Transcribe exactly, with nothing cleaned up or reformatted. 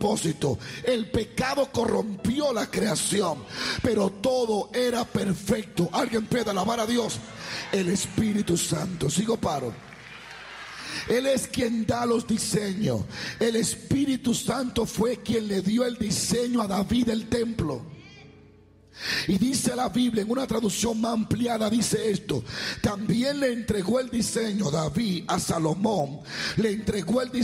propósito. El pecado corrompió la creación, pero todo era perfecto. Alguien puede alabar a Dios. El Espíritu Santo. Sigo paro. Él es quien da los diseños. El Espíritu Santo fue quien le dio el diseño a David del templo. Y dice la Biblia en una traducción más ampliada, dice esto: también le entregó el diseño David a Salomón, le entregó el diseño